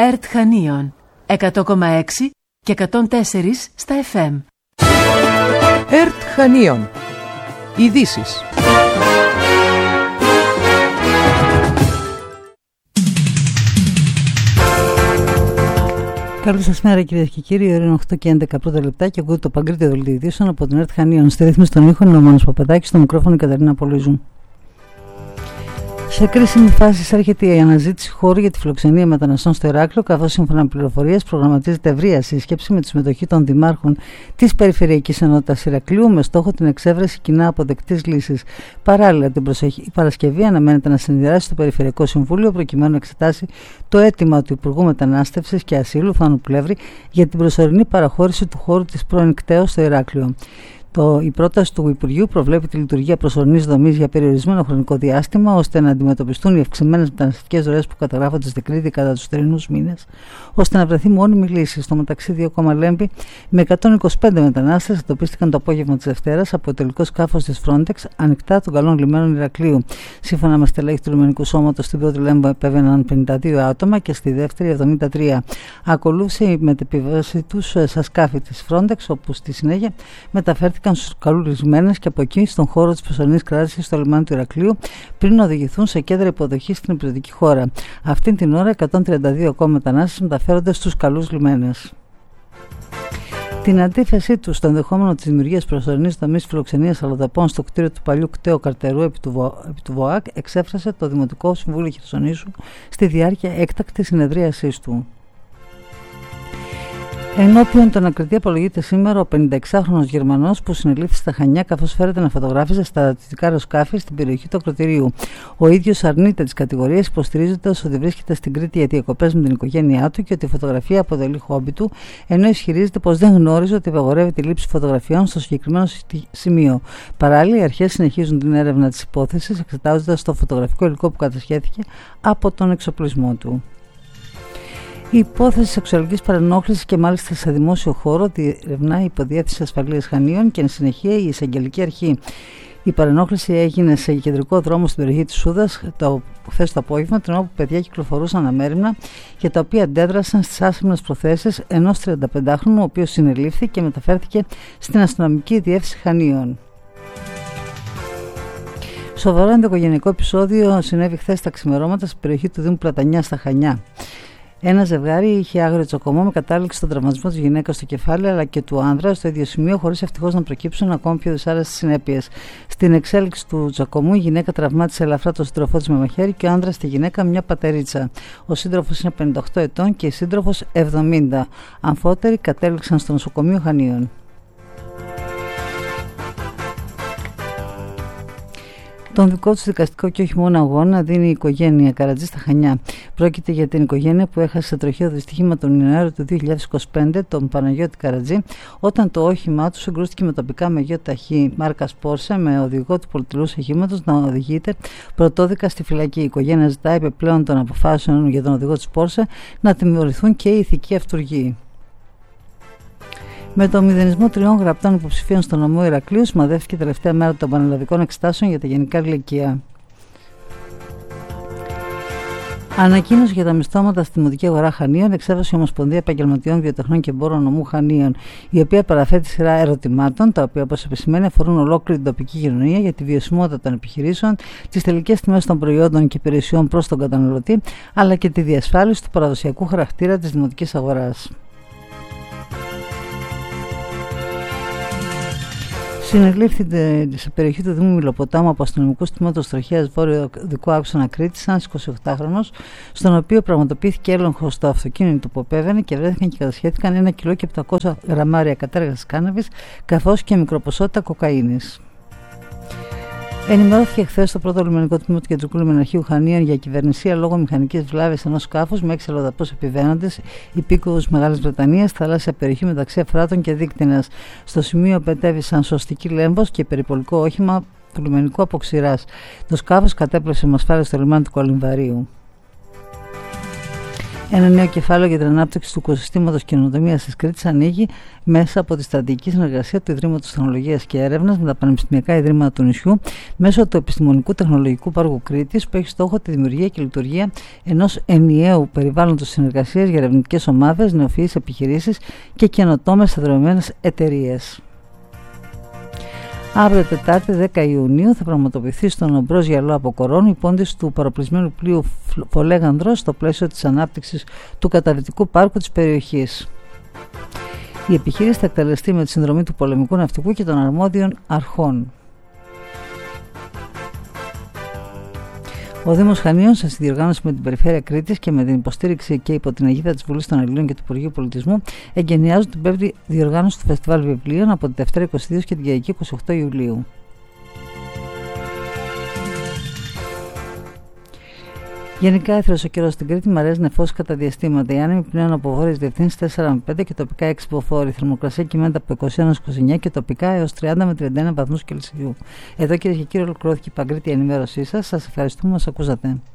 ΕΡΤ Χανίων 100,6 και 104 στα FM. ΕΡΤ Χανίων. Ειδήσεις. Καλή σας μέρα κυρίες και κύριοι, ώρα είναι 8 και 11 πρώτα λεπτά και ακούτε το Παγκρίτιο Δελτίο Ειδήσεων από την ΕΡΤ Χανίων. Στη ρύθμιση των ήχων είναι ο Μάνος Παπαδάκης, στο μικρόφωνο η Καταρίνα Πολύζου. Σε κρίσιμη φάση έρχεται η αναζήτηση χώρου για τη φιλοξενία μεταναστών στο Ηράκλειο, καθώς σύμφωνα με πληροφορίες προγραμματίζεται ευρεία σύσκεψη με τη συμμετοχή των δημάρχων της Περιφερειακής Ενότητας Ηρακλείου με στόχο την εξέβρεση κοινά αποδεκτής λύσης. Παράλληλα, την Παρασκευή αναμένεται να συνδυάσει το Περιφερειακό Συμβούλιο προκειμένου να εξετάσει το αίτημα του Υπουργού Μετανάστευσης και Ασύλου Θάνου Πλεύρη για την προσωρινή παραχώρηση του χώρου της πρώην ΚΤΕΟ στο Ηράκλειο. Η πρόταση του Υπουργείου προβλέπει τη λειτουργία προσωρινής δομής για περιορισμένο χρονικό διάστημα, ώστε να αντιμετωπιστούν οι αυξημένες μεταναστευτικές ροές που καταγράφονται στην Κρήτη κατά τους θερινούς μήνες, ώστε να βρεθεί μόνιμη λύση. Στο μεταξύ, 2 Λέμπη με 125 μετανάστες εντοπίστηκαν το απόγευμα της Δευτέρας από το τελικό σκάφος της Frontex ανοιχτά των καλών λιμένων Ηρακλείου. Σύμφωνα με στελέχη του λιμενικού σώματος, στην πρώτη Λέμπο επέβαιναν 52 άτομα και στη δεύτερη 73. Ακολούθησε η μετεπιβίωση τους στα σκάφη της Frontex, όπου στη συνέχεια μεταφέρθηκαν στους καλούς λιμένες και από εκεί στον χώρο της προσωρινής κράτησης στο λιμάνι του Ηρακλείου πριν οδηγηθούν σε κέντρα υποδοχής στην υπηρετική χώρα. Αυτή την ώρα 132 ακόμα μετανάστες μεταφέρονται στους καλούς λιμένες. Την αντίθεσή του στο ενδεχόμενο της δημιουργίας προσωρινής δομής φιλοξενίας αλλοδαπών στο κτίριο του παλιού κτέου Καρτερού επί του ΒΟΑΚ εξέφρασε το Δημοτικό Συμβούλιο Χερσονήσου στη διάρκεια έκτακτης συνεδρίασής του. Ενώπιον των ακριτή απολογείται σήμερα ο 56χρονος Γερμανός που συνελήφθη στα Χανιά καθώς φέρεται να φωτογράφιζε στα δυτικά αεροσκάφη στην περιοχή του ακροτηρίου. Ο ίδιος αρνείται τις κατηγορίες, υποστηρίζοντας ότι βρίσκεται στην Κρήτη για διακοπές με την οικογένειά του και ότι η φωτογραφία αποτελεί χόμπι του, ενώ ισχυρίζεται πως δεν γνώριζε ότι απαγορεύει τη λήψη φωτογραφιών στο συγκεκριμένο σημείο. Παράλληλα, οι αρχές συνεχίζουν την έρευνα της υπόθεσης, εξετάζοντας το φωτογραφικό υλικό που κατασχέθηκε από τον εξοπλισμό του. Η υπόθεση σεξουαλικής παρενόχλησης και μάλιστα σε δημόσιο χώρο διερευνά η Υποδιεύθυνση Ασφαλείας Χανίων και εν συνεχεία η Εισαγγελική Αρχή. Η παρενόχληση έγινε σε κεντρικό δρόμο στην περιοχή της Σούδας χθες το απόγευμα, την όπου παιδιά κυκλοφορούσαν αμέριμνα και τα οποία αντέδρασαν στις άσχημες προθέσεις ενός 35χρονου, ο οποίος συνελήφθη και μεταφέρθηκε στην αστυνομική διεύθυνση Χανίων. Σοβαρό ενδοοικογενειακό επεισόδιο συνέβη χθες τα ξημερώματα στην περιοχή του Δήμου Πλατανιά στα Χανιά. Ένα ζευγάρι είχε άγριο τσακωμό με κατάληξη στον τραυματισμό της γυναίκας στο κεφάλι αλλά και του άνδρα στο ίδιο σημείο, χωρίς ευτυχώς να προκύψουν ακόμα πιο δυσάρεστες συνέπειες. Στην εξέλιξη του τσακωμού, η γυναίκα τραυμάτισε ελαφρά τον σύντροφό της με μαχαίρι και ο άνδρας στη γυναίκα μια πατερίτσα. Ο σύντροφος είναι 58 ετών και η σύντροφος 70. Αμφότεροι κατέληξαν στο νοσοκομείο Χανίων. Τον δικό του δικαστικό και όχι μόνο αγώνα δίνει η οικογένεια Καρατζή στα Χανιά. Πρόκειται για την οικογένεια που έχασε σε τροχαίο δυστύχημα τον Ιανουάριο του 2025 τον Παναγιώτη Καρατζή, όταν το όχημά του συγκρούστηκε με τοπικά μεγέθη ταχύ μάρκας Πόρσε με οδηγό του πολυτελούς οχήματος να οδηγείται πρωτόδικα στη φυλακή. Η οικογένεια ζητάει επιπλέον των αποφάσεων για τον οδηγό της Πόρσε να τιμωρηθούν και οι ηθικοί αυτούργοι. Με το μηδενισμό 3 γραπτών υποψηφίων στο νομό Ηρακλείου, σημαδεύτηκε τελευταία μέρα των πανελλαδικών εξετάσεων για τα γενικά λυκεία. Ανακοίνωση για τα μισθώματα στη Δημοτική Αγορά Χανίων εξέδωσε η Ομοσπονδία Επαγγελματιών Βιοτεχνών και Εμπόρων Νομού Χανίων, η οποία παραθέτει σειρά ερωτημάτων, τα οποία, όπως επισημαίνει, αφορούν ολόκληρη την τοπική κοινωνία για τη βιωσιμότητα των επιχειρήσεων, τις τελικές τιμές των προϊόντων και υπηρεσιών προς τον καταναλωτή, αλλά και τη διασφάλιση του παραδοσιακού χαρακτήρα της δημοτικής αγοράς. Συνελήφθη σε περιοχή του Δήμου Μιλοποτάμου από αστυνομικούς τμήματος τροχέας βόρειο οδικού άξονα Κρήτης ένας 28χρονος, στον οποίο πραγματοποιήθηκε έλεγχος στο αυτοκίνητο που επέβαινε και βρέθηκαν και κατασχέθηκαν 1 κιλό και 700 γραμμάρια κατέργασης κάναβης καθώς και μικροποσότητα κοκαίνης. Ενημερώθηκε χθες το πρώτο λιμενικό τμήμα του Κεντρικού Λιμεναρχείου Χανίων για κυβερνησία λόγω μηχανικής βλάβης ενός σκάφους με 6 αλλοδαπούς επιβαίνοντες υπήκοους Μεγάλης Βρετανίας, θαλάσσια περιοχή μεταξύ Εφράτων και Δίκτυνας. Στο σημείο πετέβησαν σωστική λέμβος και περιπολικό όχημα του λιμενικού από ξηράς. Το σκάφος κατέπλευσε με ασφάλεια στο λιμάνι του Κολυμβαρίου. Ένα νέο κεφάλαιο για την ανάπτυξη του οικοσυστήματος καινοτομίας της Κρήτης ανοίγει μέσα από τη στρατηγική συνεργασία του Ιδρύματος Τεχνολογίας και Έρευνας με τα πανεπιστημιακά ιδρύματα του νησιού μέσω του Επιστημονικού Τεχνολογικού Πάρκου Κρήτης, που έχει στόχο τη δημιουργία και λειτουργία ενός ενιαίου περιβάλλοντος συνεργασίας για ερευνητικές ομάδες, νεοφυείς επιχειρήσεις και καινοτόμες συνδρομημένες εταιρείες. Αύριο Τετάρτη 10 Ιουνίου θα πραγματοποιηθεί στον Ομπρός Γιαλό από Κορώνου η πόντιση του παροπλισμένου πλοίου Φολέγανδρος στο πλαίσιο της ανάπτυξης του καταδυτικού πάρκου της περιοχής. Η επιχείρηση θα εκτελεστεί με τη συνδρομή του πολεμικού ναυτικού και των αρμόδιων αρχών. Ο Δήμος Χανίων, σε συνδιοργάνωση με την Περιφέρεια Κρήτης και με την υποστήριξη και υπό την αιγίδα της Βουλής των Ελλήνων και του Υπουργείου Πολιτισμού, εγκαινιάζουν την 5η διοργάνωση του Φεστιβάλ Βιβλίων από τη Δευτέρα 22 και την Κυριακή 28 Ιουλίου. Γενικά έθρεσε ο καιρός στην Κρήτη, μαρές νεφώσεις κατά διαστήματα. Οι άνεμοι πνέουν από βόρειες διευθύνσεις 4 με 5 και τοπικά 6 μποφόρ. Η θερμοκρασία κυμαίνεται από 21-29 και τοπικά έως 30 με 31 βαθμούς Κελσίου. Εδώ, κυρίες και κύριοι, ολοκληρώθηκε η Παγκρίτια ενημέρωσή σας. Σας ευχαριστούμε που μας ακούσατε.